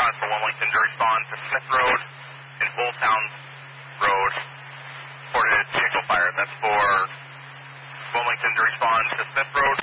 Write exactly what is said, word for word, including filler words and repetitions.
Recon for Wilmington to respond to Smith Road and Old Town Road. Reported vehicle fire. That's for Wilmington to respond to Smith Road